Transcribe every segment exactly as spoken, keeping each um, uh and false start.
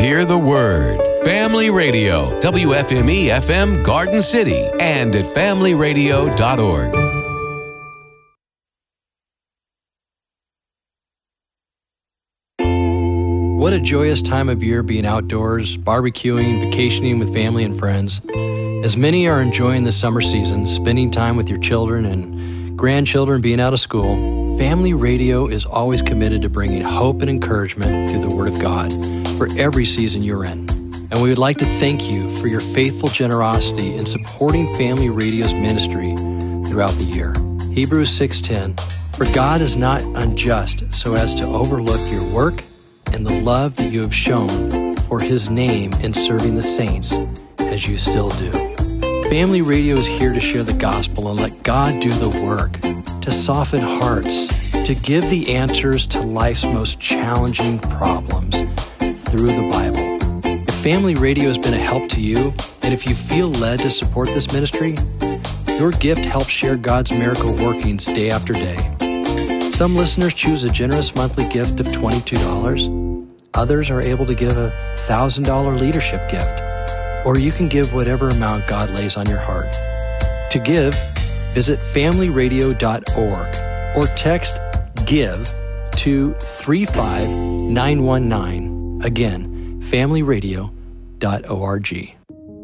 hear the word. Family Radio, W F M E F M Garden City, and at family radio dot org. What a joyous time of year being outdoors, barbecuing, vacationing with family and friends. As many are enjoying the summer season, spending time with your children and grandchildren being out of school, Family Radio is always committed to bringing hope and encouragement through the Word of God for every season you're in. And we would like to thank you for your faithful generosity in supporting Family Radio's ministry throughout the year. Hebrews six ten, for God is not unjust so as to overlook your work and the love that you have shown for His name in serving the saints as you still do. Family Radio is here to share the gospel and let God do the work, to soften hearts, to give the answers to life's most challenging problems through the Bible. If Family Radio has been a help to you, and if you feel led to support this ministry, your gift helps share God's miracle workings day after day. Some listeners choose a generous monthly gift of twenty-two dollars. Others are able to give a one thousand dollars leadership gift. Or you can give whatever amount God lays on your heart. To give, visit family radio dot org or text GIVE to three five nine one nine. Again, family radio dot org.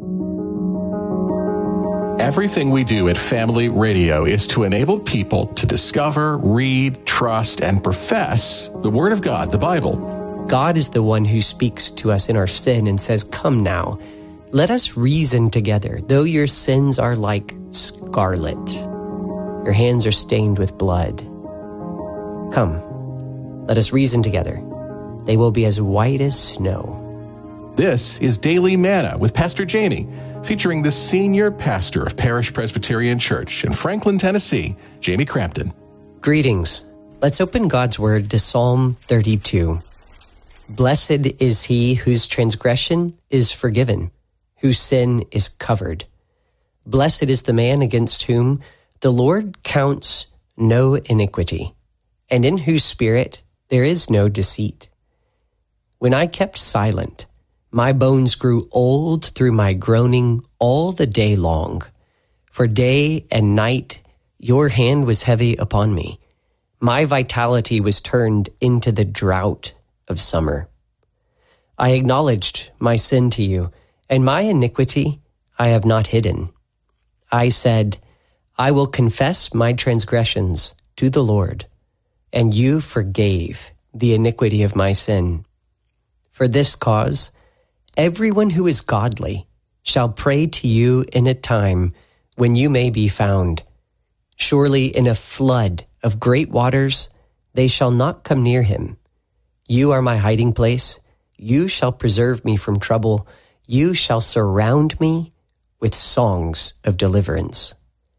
Everything we do at Family Radio is to enable people to discover, read, trust, and profess the Word of God, the Bible. God is the one who speaks to us in our sin and says, "Come now, let us reason together. Though your sins are like scarlet, your hands are stained with blood. Come, let us reason together. They will be as white as snow." This is Daily Manna with Pastor Jamie, featuring the senior pastor of Parish Presbyterian Church in Franklin, Tennessee, Jamie Crampton. Greetings. Let's open God's Word to Psalm thirty-two. Blessed is he whose transgression is forgiven, whose sin is covered. Blessed is the man against whom the Lord counts no iniquity, and in whose spirit there is no deceit. When I kept silent, my bones grew old through my groaning all the day long. For day and night your hand was heavy upon me. My vitality was turned into the drought of summer. I acknowledged my sin to you, and my iniquity I have not hidden. I said, I will confess my transgressions to the Lord, and you forgave the iniquity of my sin. For this cause, everyone who is godly shall pray to you in a time when you may be found. Surely in a flood of great waters they shall not come near him. You are my hiding place. You shall preserve me from trouble. You shall surround me with songs of deliverance.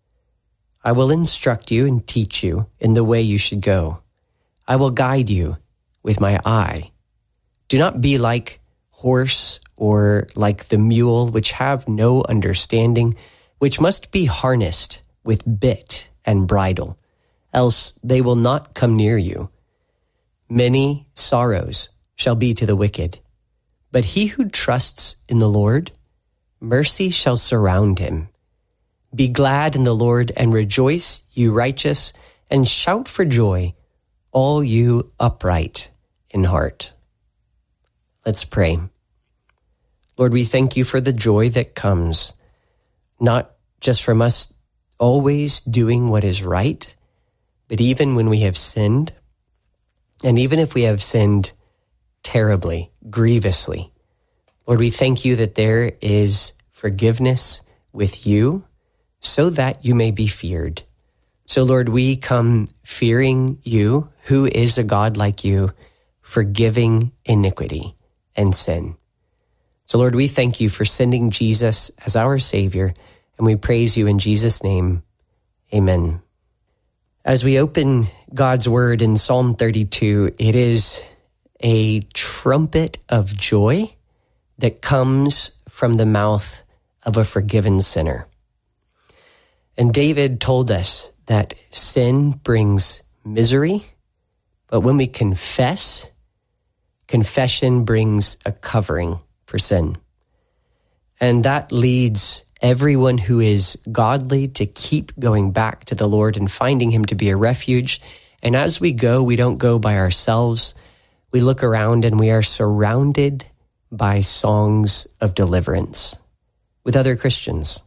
I will instruct you and teach you in the way you should go. I will guide you with my eye. Do not be like horse or like the mule, which have no understanding, which must be harnessed with bit and bridle, else they will not come near you. Many sorrows shall be to the wicked, but he who trusts in the Lord, mercy shall surround him. Be glad in the Lord and rejoice, you righteous, and shout for joy, all you upright in heart. Let's pray. Lord, we thank you for the joy that comes, not just from us always doing what is right, but even when we have sinned, and even if we have sinned terribly, grievously. Lord, we thank you that there is forgiveness with you so that you may be feared. So, Lord, we come fearing you, who is a God like you, forgiving iniquity and sin. So, Lord, we thank you for sending Jesus as our Savior, and we praise you in Jesus' name. Amen. As we open God's Word in Psalm thirty-two, it is a trumpet of joy that comes from the mouth of a forgiven sinner. And David told us that sin brings misery, but when we confess, Confession brings a covering for sin. And that leads everyone who is godly to keep going back to the Lord and finding him to be a refuge. And as we go, we don't go by ourselves. We look around and we are surrounded by songs of deliverance with other Christians.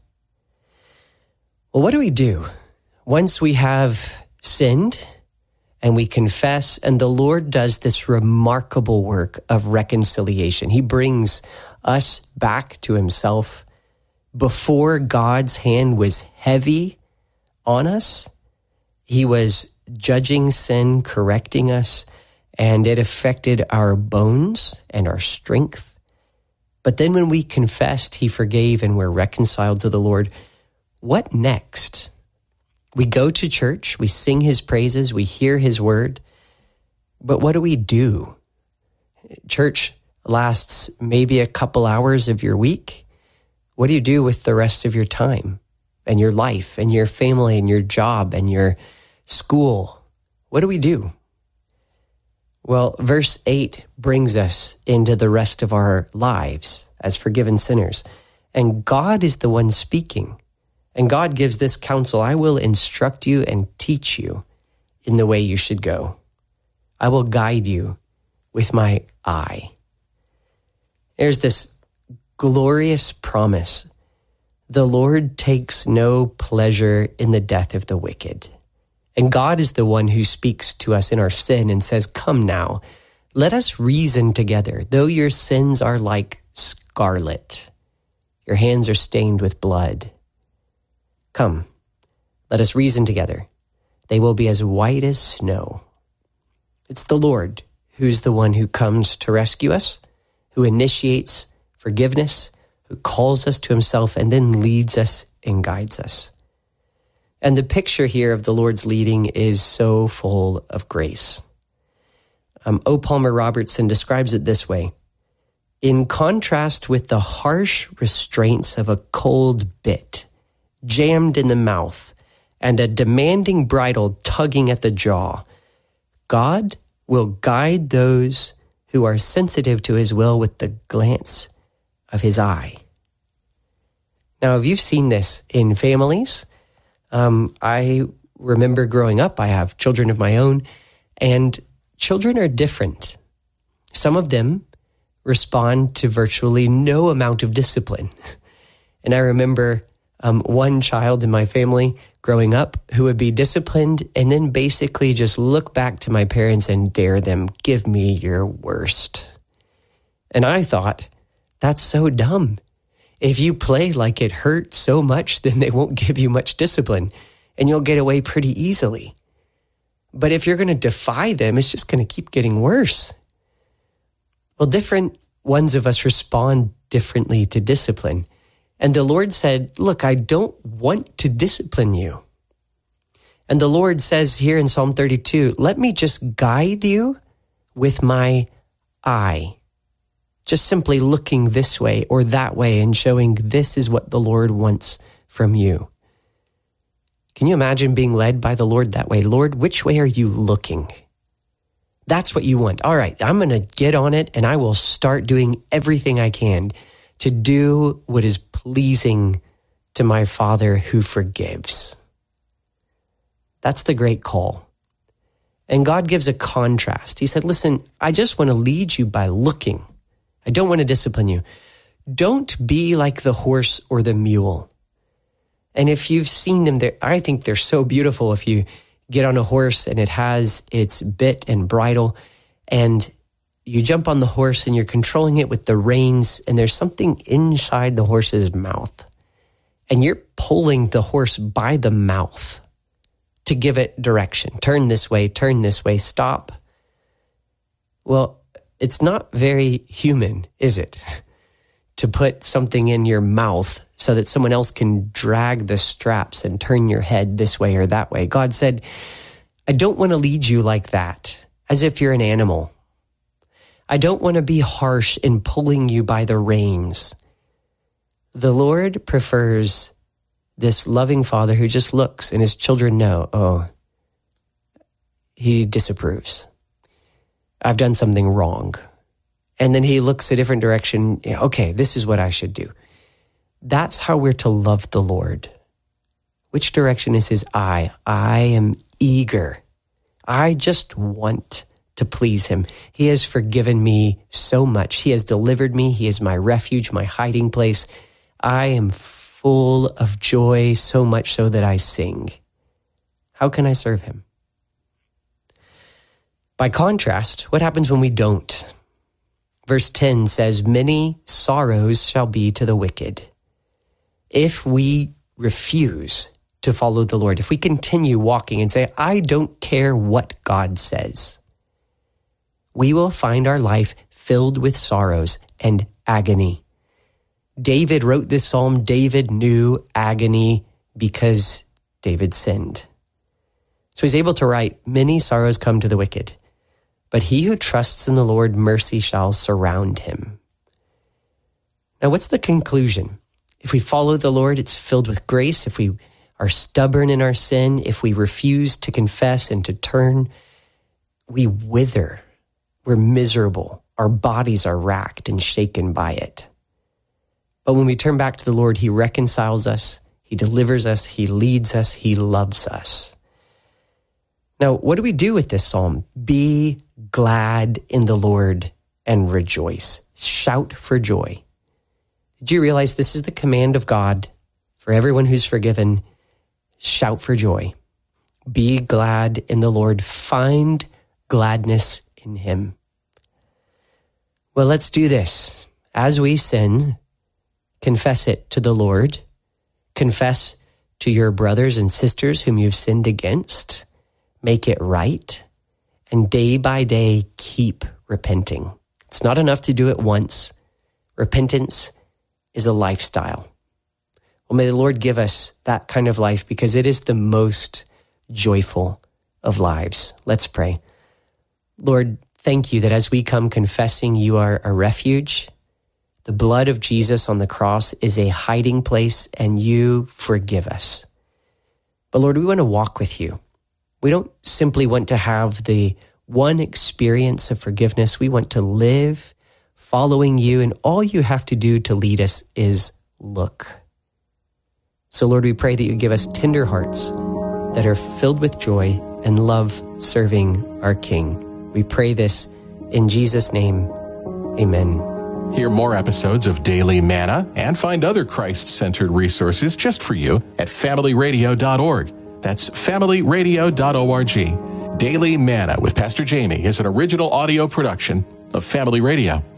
Well, what do we do once we have sinned and we confess, and the Lord does this remarkable work of reconciliation? He brings us back to himself. Before God's hand was heavy on us, he was judging sin, correcting us, and it affected our bones and our strength. But then when we confessed, he forgave and we're reconciled to the Lord. What next? We go to church, we sing his praises, we hear his word, but what do we do? Church lasts maybe a couple hours of your week. What do you do with the rest of your time and your life and your family and your job and your school? What do we do? Well, verse eight brings us into the rest of our lives as forgiven sinners. And God is the one speaking. And God gives this counsel: I will instruct you and teach you in the way you should go. I will guide you with my eye. There's this glorious promise. The Lord takes no pleasure in the death of the wicked. And God is the one who speaks to us in our sin and says, come now, let us reason together. Though your sins are like scarlet, your hands are stained with blood. Come, let us reason together. They will be as white as snow. It's the Lord who's the one who comes to rescue us, who initiates forgiveness, who calls us to himself, and then leads us and guides us. And the picture here of the Lord's leading is so full of grace. Um, O. Palmer Robertson describes it this way: in contrast with the harsh restraints of a cold bit jammed in the mouth and a demanding bridle tugging at the jaw, God will guide those who are sensitive to his will with the glance of his eye. Now, have you seen this in families? Um, I remember growing up, I have children of my own, and children are different. Some of them respond to virtually no amount of discipline. And I remember um, one child in my family growing up who would be disciplined and then basically just look back to my parents and dare them, give me your worst. And I thought, that's so dumb. If you play like it hurts so much, then they won't give you much discipline and you'll get away pretty easily. But if you're going to defy them, it's just going to keep getting worse. Well, different ones of us respond differently to discipline. And the Lord said, look, I don't want to discipline you. And the Lord says here in Psalm thirty-two, let me just guide you with my eye. Just simply looking this way or that way and showing this is what the Lord wants from you. Can you imagine being led by the Lord that way? Lord, which way are you looking? That's what you want. All right, I'm going to get on it and I will start doing everything I can to do what is pleasing to my Father who forgives. That's the great call. And God gives a contrast. He said, listen, I just want to lead you by looking. I don't want to discipline you. Don't be like the horse or the mule. And if you've seen them, I think they're so beautiful. If you get on a horse and it has its bit and bridle, and you jump on the horse and you're controlling it with the reins, and there's something inside the horse's mouth, and you're pulling the horse by the mouth to give it direction. Turn this way, turn this way, stop. Well, it's not very human, is it? To put something in your mouth so that someone else can drag the straps and turn your head this way or that way. God said, I don't want to lead you like that, as if you're an animal. I don't want to be harsh in pulling you by the reins. The Lord prefers this loving Father who just looks and his children know, oh, he disapproves. I've done something wrong. And then he looks a different direction. Okay, this is what I should do. That's how we're to love the Lord. Which direction is his eye? I am eager. I just want to please him. He has forgiven me so much. He has delivered me. He is my refuge, my hiding place. I am full of joy, so much so that I sing. How can I serve him? By contrast, what happens when we don't? Verse ten says, many sorrows shall be to the wicked. If we refuse to follow the Lord, if we continue walking and say, I don't care what God says, we will find our life filled with sorrows and agony. David wrote this psalm. David knew agony because David sinned. So he's able to write, many sorrows come to the wicked, but he who trusts in the Lord, mercy shall surround him. Now, what's the conclusion? If we follow the Lord, it's filled with grace. If we are stubborn in our sin, if we refuse to confess and to turn, we wither. We're miserable. Our bodies are racked and shaken by it. But when we turn back to the Lord, he reconciles us, he delivers us, he leads us, he loves us. Now, what do we do with this psalm? Be glad in the Lord and rejoice. Shout for joy. Did you realize this is the command of God for everyone who's forgiven? Shout for joy. Be glad in the Lord. Find gladness in him. Well, let's do this. As we sin, confess it to the Lord. Confess to your brothers and sisters whom you've sinned against. Make it right. And day by day, keep repenting. It's not enough to do it once. Repentance is a lifestyle. Well, may the Lord give us that kind of life because it is the most joyful of lives. Let's pray. Lord, thank you that as we come confessing you are a refuge, the blood of Jesus on the cross is a hiding place, and you forgive us. But Lord, we want to walk with you. We don't simply want to have the one experience of forgiveness. We want to live following you, and all you have to do to lead us is look. So Lord, we pray that you give us tender hearts that are filled with joy and love serving our King. We pray this in Jesus' name. Amen. Hear more episodes of Daily Manna and find other Christ-centered resources just for you at family radio dot org. That's family radio dot org. Daily Manna with Pastor Jamie is an original audio production of Family Radio.